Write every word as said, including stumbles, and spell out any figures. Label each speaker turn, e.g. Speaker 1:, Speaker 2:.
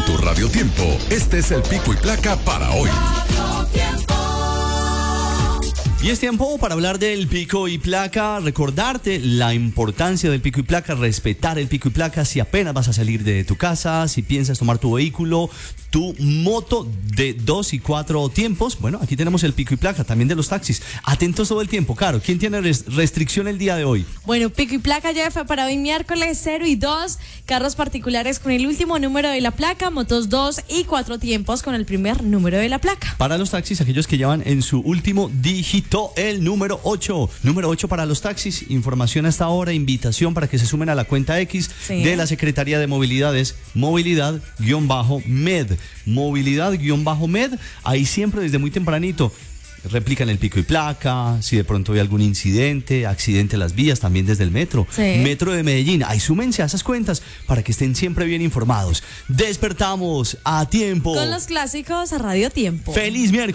Speaker 1: En tu Radio Tiempo, este es el pico y placa para hoy.
Speaker 2: Y es tiempo para hablar del pico y placa, recordarte la importancia del pico y placa, respetar el pico y placa si apenas vas a salir de tu casa, si piensas tomar tu vehículo, tu moto de dos y cuatro tiempos. Bueno, aquí tenemos el pico y placa, también de los taxis. Atentos todo el tiempo, Caro. ¿Quién tiene res- restricción el día de hoy?
Speaker 3: Bueno, pico y placa ya fue para hoy miércoles cero y dos, carros particulares con el último número de la placa, motos dos y cuatro tiempos con el primer número de la placa.
Speaker 2: Para los taxis, aquellos que llevan en su último dígito el número ocho. Número ocho para los taxis. Información hasta ahora, invitación para que se sumen a la cuenta X
Speaker 3: Sí.
Speaker 2: de la Secretaría de Movilidad, es movilidad-med. Movilidad-med. Ahí siempre desde muy tempranito replican el pico y placa, si de pronto hay algún incidente, accidente en las vías, también desde el metro.
Speaker 3: Sí.
Speaker 2: Metro de Medellín. Ahí súmense a esas cuentas para que estén siempre bien informados. Despertamos a tiempo.
Speaker 3: Con los clásicos a Radio Tiempo.
Speaker 2: ¡Feliz miércoles!